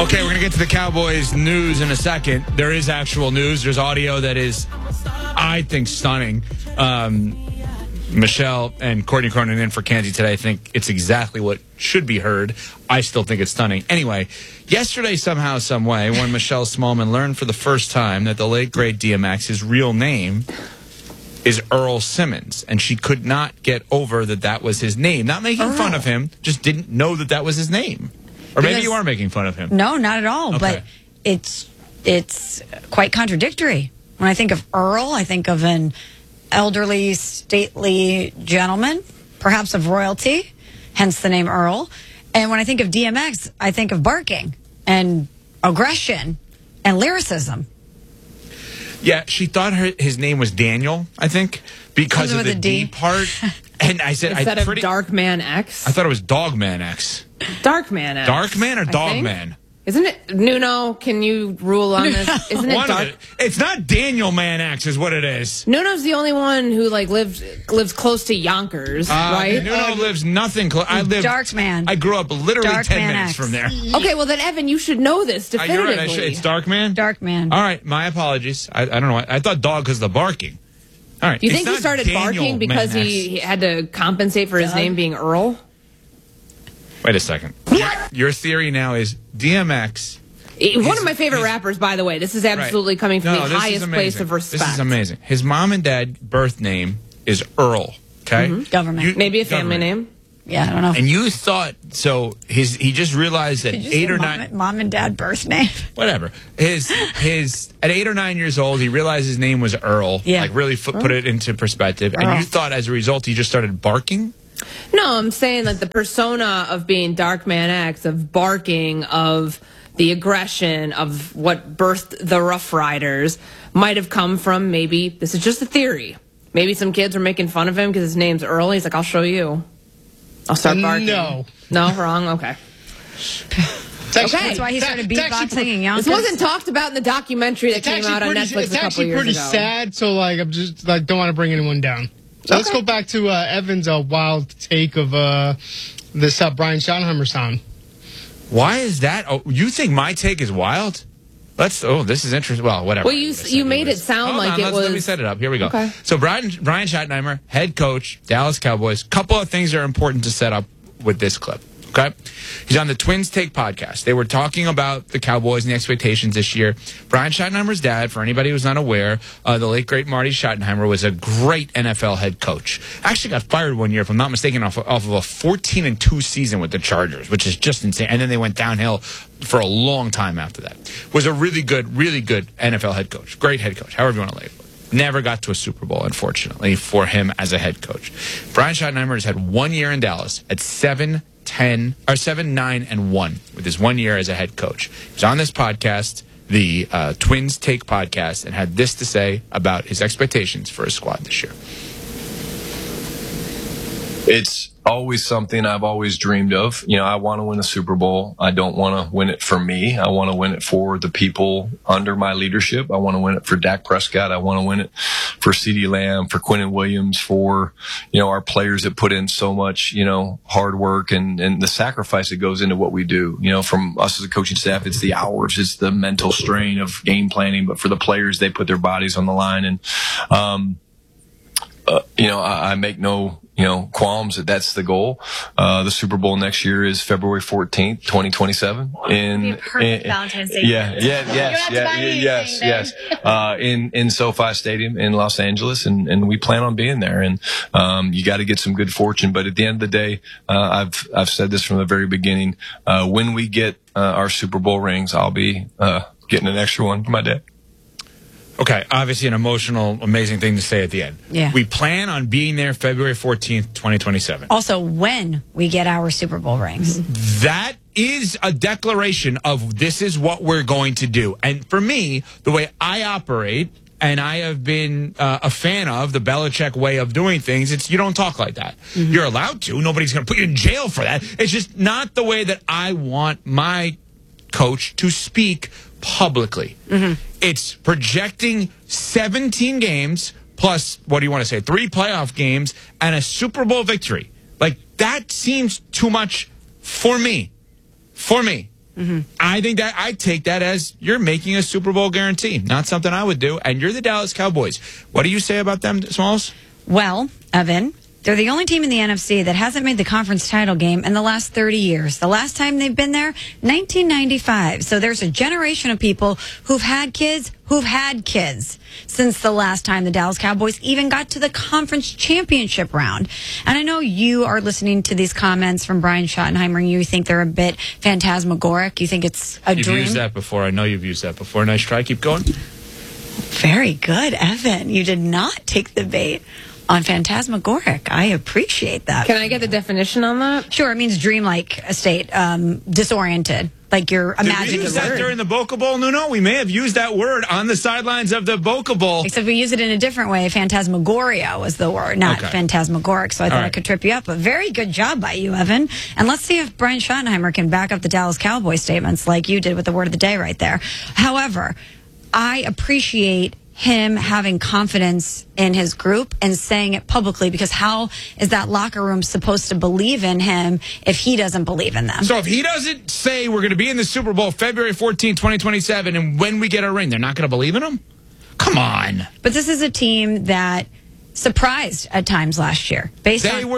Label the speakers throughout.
Speaker 1: Okay, we're going to get to the Cowboys news in a second. There is actual news. There's audio that is, I think, stunning. Michelle and Courtney Cronin in for Kenzie today. I think it's exactly what should be heard. I still think it's stunning. Anyway, yesterday, somehow, some way, when Michelle Smallman learned for the first time that the late, great DMX, his real name is Earl Simmons, and she could not get over that was his name. Not making fun of him, just didn't know that was his name. Or maybe you are making fun of him.
Speaker 2: No, not at all.
Speaker 1: Okay.
Speaker 2: But it's quite contradictory. When I think of Earl, I think of an elderly, stately gentleman, perhaps of royalty, hence the name Earl. And when I think of DMX, I think of barking and aggression and lyricism.
Speaker 1: Yeah, she thought his name was Daniel, I think, because of the D part. And I said,
Speaker 3: instead of Darkman X?
Speaker 1: I thought it was Dogman X.
Speaker 3: Darkman X.
Speaker 1: Darkman or Dogman?
Speaker 3: Isn't it? Nuno, can you rule on this? Isn't it Dark?
Speaker 1: It's not Daniel Man X is what it is.
Speaker 3: Nuno's the only one who lives close to Yonkers, right?
Speaker 1: Nuno lives nothing close.
Speaker 2: Darkman.
Speaker 1: I grew up literally
Speaker 2: Dark
Speaker 1: 10
Speaker 2: Man
Speaker 1: minutes
Speaker 2: X.
Speaker 1: from there.
Speaker 3: Okay, well then, Evan, you should know this definitively.
Speaker 1: You're right. It's Darkman?
Speaker 2: Darkman.
Speaker 1: All right, my apologies. I don't know. I thought dog because of the barking. All right.
Speaker 3: Do you think he started barking because he had to compensate for his name being Earl?
Speaker 1: Wait a second. Your theory now is DMX.
Speaker 3: One of my favorite rappers, by the way. This is absolutely coming from the highest place of respect.
Speaker 1: This is amazing. His mom and dad birth name is Earl. Okay,
Speaker 2: Government.
Speaker 3: Maybe a family name.
Speaker 2: Yeah, I don't know.
Speaker 1: And you thought so? He just realized that 8 or 9
Speaker 2: mom and dad birth name.
Speaker 1: Whatever. His at 8 or 9 years old, he realized his name was Earl.
Speaker 2: Yeah.
Speaker 1: Like really put it into perspective. And you thought as a result he just started barking.
Speaker 3: No, I'm saying that the persona of being Darkman X, of barking, of the aggression, of what birthed the Rough Riders might have come from maybe, this is just a theory, maybe some kids were making fun of him because his name's Earl. He's like, I'll show you. I'll start barking.
Speaker 4: No,
Speaker 3: wrong? Okay.
Speaker 2: That's why he started beatboxing and Yonkers.
Speaker 3: This wasn't talked about in the documentary that came out on Netflix a couple years ago.
Speaker 4: It's actually pretty sad, so I'm just don't want to bring anyone down. So let's go back to Evan's wild take of this Brian Schottenheimer sound.
Speaker 1: Why is that? Oh, you think my take is wild? This is interesting. Well, whatever.
Speaker 3: Well, you made it sound like it was.
Speaker 1: Let me set it up. Here we go.
Speaker 3: Okay.
Speaker 1: So Brian Schottenheimer, head coach, Dallas Cowboys. Couple of things are important to set up with this clip. Okay, he's on the Twins Take podcast. They were talking about the Cowboys and the expectations this year. Brian Schottenheimer's dad, for anybody who's not aware, the late great Marty Schottenheimer was a great NFL head coach. Actually got fired one year, if I'm not mistaken, off of a 14-2 season with the Chargers, which is just insane. And then they went downhill for a long time after that. Was a really good NFL head coach, great head coach, however you want to label it. Never got to a Super Bowl, unfortunately, for him as a head coach. Brian Schottenheimer has had 1 year in Dallas at 7-9-1 with his 1 year as a head coach. He's on this podcast, the Twins Take podcast, and had this to say about his expectations for his squad this year.
Speaker 5: It's always something I've always dreamed of. You know, I want to win a Super Bowl. I don't want to win it for me. I want to win it for the people under my leadership. I want to win it for Dak Prescott. I want to win it for CeeDee Lamb, for Quinnen Williams, for, our players that put in so much, hard work and the sacrifice that goes into what we do. From us as a coaching staff, it's the hours, it's the mental strain of game planning, but for the players, they put their bodies on the line. And, I make no qualms that's the goal. The Super Bowl next year is February 14th, 2027.
Speaker 6: Perfect Valentine's Day.
Speaker 5: Yes. In SoFi Stadium in Los Angeles, and we plan on being there. And you got to get some good fortune. But at the end of the day, I've said this from the very beginning. When we get our Super Bowl rings, I'll be getting an extra one for my dad.
Speaker 1: Okay, obviously an emotional, amazing thing to say at the end.
Speaker 2: Yeah.
Speaker 1: We plan on being there February 14th, 2027.
Speaker 2: Also, when we get our Super Bowl rings.
Speaker 1: That is a declaration of this is what we're going to do. And for me, the way I operate, and I have been a fan of the Belichick way of doing things, it's you don't talk like that. Mm-hmm. You're allowed to. Nobody's going to put you in jail for that. It's just not the way that I want my coach to speak publicly. Mm-hmm. It's projecting 17 games plus, what do you want to say, 3 playoff games and a Super Bowl victory. Like, that seems too much for me. For me. I think that I take that as you're making a Super Bowl guarantee, not something I would do. And you're the Dallas Cowboys. What do you say about them, Smalls?
Speaker 2: Well, Evan, they're the only team in the NFC that hasn't made the conference title game in the last 30 years. The last time they've been there, 1995. So there's a generation of people who've had kids since the last time the Dallas Cowboys even got to the conference championship round. And I know you are listening to these comments from Brian Schottenheimer and you think they're a bit phantasmagoric. You think it's a dream.
Speaker 1: You've used that before. I know you've used that before. Nice try. Keep going.
Speaker 2: Very good, Evan. You did not take the bait on phantasmagoric. I appreciate that.
Speaker 3: Can I get the definition on that?
Speaker 2: Sure. It means dreamlike state, disoriented. Like you're imagining.
Speaker 1: Did we use that during the Boca Bowl? No. We may have used that word on the sidelines of the Boca Bowl.
Speaker 2: Except we use it in a different way. Phantasmagoria was the word, not phantasmagoric. So I thought I could trip you up. But very good job by you, Evan. And let's see if Brian Schottenheimer can back up the Dallas Cowboys statements like you did with the word of the day right there. However, I appreciate him having confidence in his group and saying it publicly, because how is that locker room supposed to believe in him if he doesn't believe in them?
Speaker 1: So if he doesn't say we're going to be in the Super Bowl February 14, 2027, and when we get our ring, they're not going to believe in him? Come on.
Speaker 2: But this is a team that surprised at times last year.
Speaker 1: They were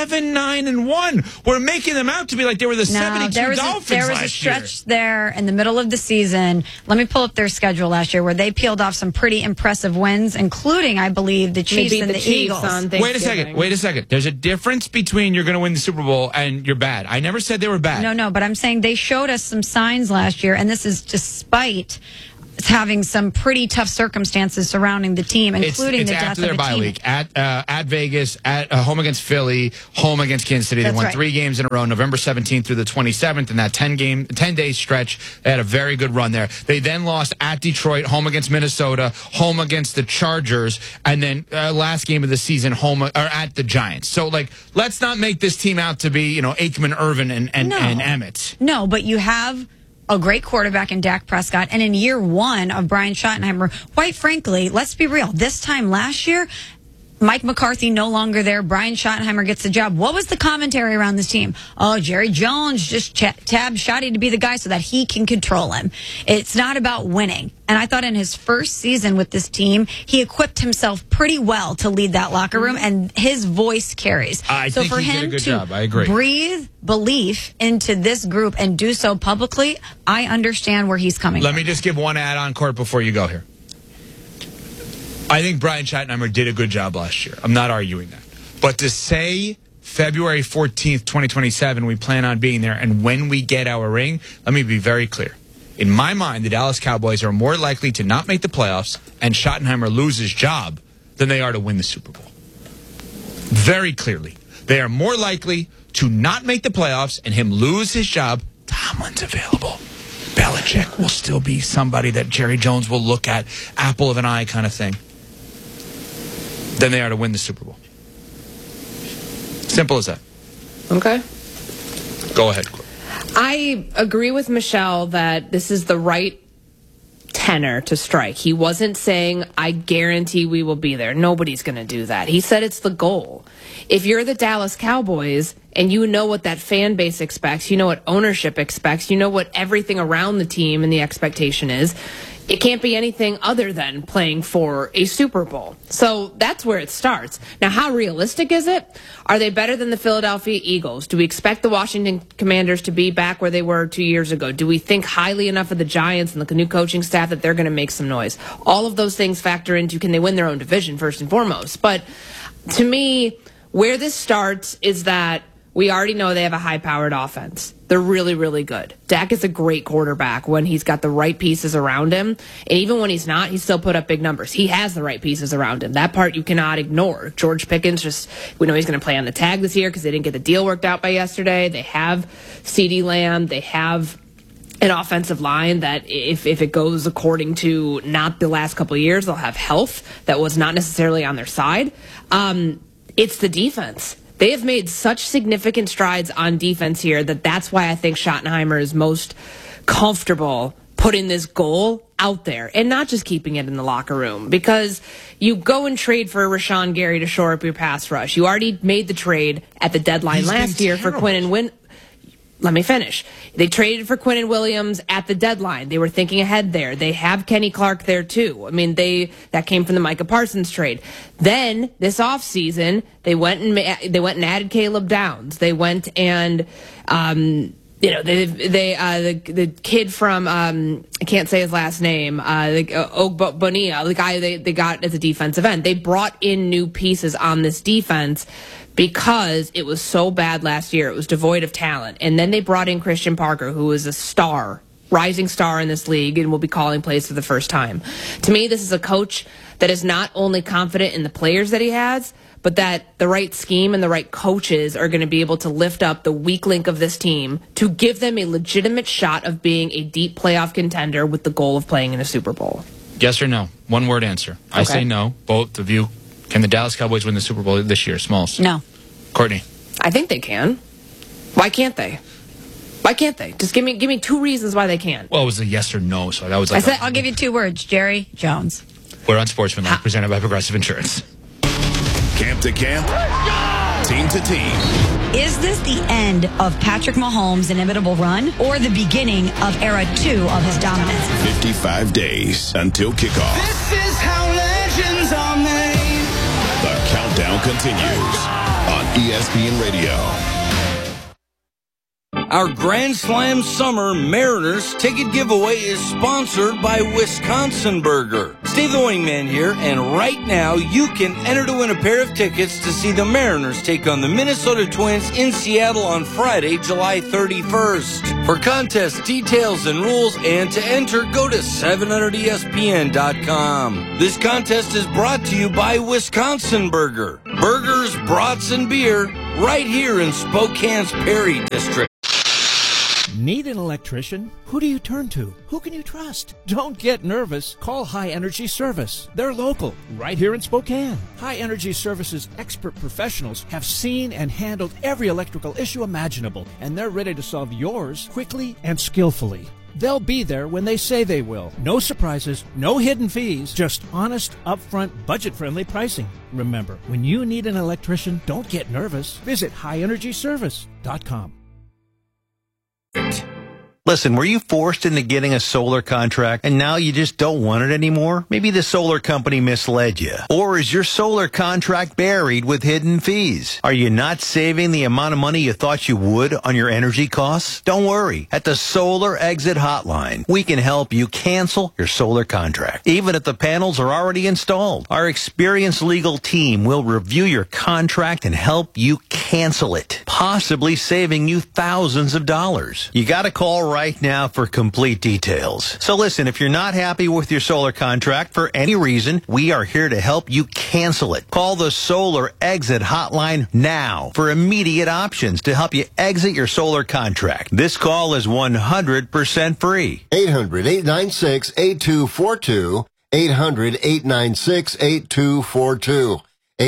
Speaker 1: 7-9-1. We're making them out to be like they were the 72 Dolphins
Speaker 2: there was
Speaker 1: last
Speaker 2: a stretch there in the middle of the season. Let me pull up their schedule last year where they peeled off some pretty impressive wins, including, I believe, the Chiefs and the Eagles.
Speaker 3: Wait
Speaker 1: a second. There's a difference between you're going to win the Super Bowl and you're bad. I never said they were bad.
Speaker 2: No, but I'm saying they showed us some signs last year, and this is despite having some pretty tough circumstances surrounding the team, including the death of
Speaker 1: their bye week at Vegas, at home against Philly, home against Kansas City. They won 3 games in a row, November 17th through the 27th, in that 10-day stretch. They had a very good run there. They then lost at Detroit, home against Minnesota, home against the Chargers, and then last game of the season, home or at the Giants. So, let's not make this team out to be, Aikman, Irvin, and Emmett.
Speaker 2: No, but you have a great quarterback in Dak Prescott, and in year one of Brian Schottenheimer, quite frankly, let's be real, this time last year, Mike McCarthy no longer there. Brian Schottenheimer gets the job. What was the commentary around this team? Oh, Jerry Jones just tabbed Schotty to be the guy so that he can control him. It's not about winning. And I thought in his first season with this team, he equipped himself pretty well to lead that locker room, and his voice carries.
Speaker 1: I think he did a good job. I agree.
Speaker 2: Breathe belief into this group and do so publicly, I understand where he's coming from.
Speaker 1: Let me just give one add-on, Court, before you go here. I think Brian Schottenheimer did a good job last year. I'm not arguing that. But to say February 14th, 2027, we plan on being there, and when we get our ring, let me be very clear. In my mind, the Dallas Cowboys are more likely to not make the playoffs and Schottenheimer lose his job than they are to win the Super Bowl. Very clearly. They are more likely to not make the playoffs and him lose his job. Tomlin's available. Belichick will still be somebody that Jerry Jones will look at, apple of an eye kind of thing, than they are to win the Super Bowl. Simple as that.
Speaker 3: Okay.
Speaker 1: Go ahead.
Speaker 3: I agree with Michelle that this is the right tenor to strike. He wasn't saying, I guarantee we will be there. Nobody's going to do that. He said it's the goal. If you're the Dallas Cowboys and you know what that fan base expects, you know what ownership expects, you know what everything around the team and the expectation is, it can't be anything other than playing for a Super Bowl. So that's where it starts. Now, how realistic is it? Are they better than the Philadelphia Eagles? Do we expect the Washington Commanders to be back where they were 2 years ago? Do we think highly enough of the Giants and the new coaching staff that they're going to make some noise? All of those things factor into, can they win their own division first and foremost? But to me, where this starts is that we already know they have a high-powered offense. They're really, really good. Dak is a great quarterback when he's got the right pieces around him. And even when he's not, he still put up big numbers. He has the right pieces around him. That part you cannot ignore. George Pickens, we know he's going to play on the tag this year because they didn't get the deal worked out by yesterday. They have CeeDee Lamb. They have an offensive line that if it goes according to not the last couple of years, they'll have health that was not necessarily on their side. It's the defense. They have made such significant strides on defense here that's why I think Schottenheimer is most comfortable putting this goal out there and not just keeping it in the locker room, because you go and trade for Rashawn Gary to shore up your pass rush. You already made the trade at the deadline last year for Quinn and Win. let me finish. They traded for Quinnen Williams at the deadline. They were thinking ahead there. They have Kenny Clark there too. I mean, that came from the Micah Parsons trade. Then this offseason, they went and added Caleb Downs. They went and the kid from I can't say his last name, Bonilla, the guy they got as a defensive end. They brought in new pieces on this defense because it was so bad last year. It was devoid of talent. And then they brought in Christian Parker, who is a star, rising star in this league, and will be calling plays for the first time. To me, this is a coach that is not only confident in the players that he has, but that the right scheme and the right coaches are going to be able to lift up the weak link of this team to give them a legitimate shot of being a deep playoff contender with the goal of playing in a Super Bowl.
Speaker 1: Yes or no? One word answer. Okay. I say no. Both of you. Can the Dallas Cowboys win the Super Bowl this year? Smalls.
Speaker 2: No.
Speaker 1: Courtney.
Speaker 3: I think they can. Why can't they? Why can't they? Just give me 2 reasons why they can.
Speaker 1: Well, it was a yes or no, so that was like...
Speaker 2: I'll give you 2 words. Jerry Jones.
Speaker 1: We're on Sportsmanlike, presented by Progressive Insurance.
Speaker 7: Camp to camp, team to team.
Speaker 2: Is this the end of Patrick Mahomes' inimitable run or the beginning of era 2 of his dominance?
Speaker 7: 55 days until kickoff.
Speaker 8: This is how legends are made.
Speaker 7: The countdown continues on ESPN Radio.
Speaker 8: Our Grand Slam Summer Mariners ticket giveaway is sponsored by Wisconsin Burger. Steve the Wingman here, and right now you can enter to win a pair of tickets to see the Mariners take on the Minnesota Twins in Seattle on Friday, July 31st. For contest details and rules and to enter, go to 700ESPN.com. This contest is brought to you by Wisconsin Burger. Burgers, brats, and beer right here in Spokane's Perry District.
Speaker 9: Need an electrician? Who do you turn to? Who can you trust? Don't get nervous. Call High Energy Service. They're local, right here in Spokane. High Energy Service's expert professionals have seen and handled every electrical issue imaginable, and they're ready to solve yours quickly and skillfully. They'll be there when they say they will. No surprises, no hidden fees, just honest, upfront, budget-friendly pricing. Remember, when you need an electrician, don't get nervous. Visit highenergyservice.com.
Speaker 10: Listen, were you forced into getting a solar contract and now you just don't want it anymore? Maybe the solar company misled you. Or is your solar contract buried with hidden fees? Are you not saving the amount of money you thought you would on your energy costs? Don't worry. At the Solar Exit Hotline, we can help you cancel your solar contract, even if the panels are already installed. Our experienced legal team will review your contract and help you cancel it, possibly saving you thousands of dollars. You got to call right now for complete details. So listen, if you're not happy with your solar contract for any reason, we are here to help you cancel it. Call the Solar Exit Hotline now for immediate options to help you exit your solar contract. This call is 100% free.
Speaker 11: 800-896-8242. 800-896-8242.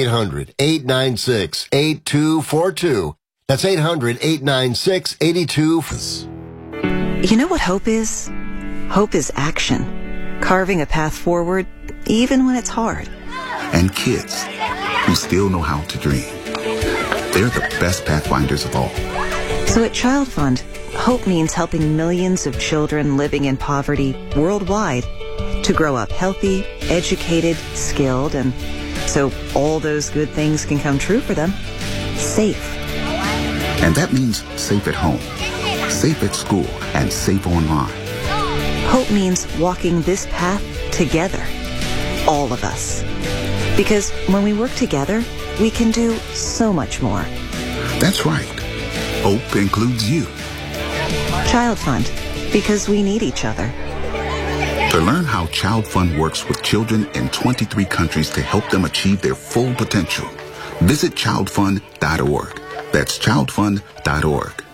Speaker 11: 800-896-8242. That's 800-896-8242.
Speaker 12: You know what hope is? Hope is action. Carving a path forward, even when it's hard.
Speaker 13: And kids who still know how to dream. They're the best pathfinders of all.
Speaker 12: So at Child Fund, hope means helping millions of children living in poverty worldwide to grow up healthy, educated, skilled, and so all those good things can come true for them. Safe.
Speaker 13: And that means safe at home, safe at school, and safe online.
Speaker 12: Hope means walking this path together. All of us. Because when we work together, we can do so much more.
Speaker 13: That's right. Hope includes you.
Speaker 12: Child Fund. Because we need each other.
Speaker 13: To learn how Child Fund works with children in 23 countries to help them achieve their full potential, visit childfund.org. That's childfund.org.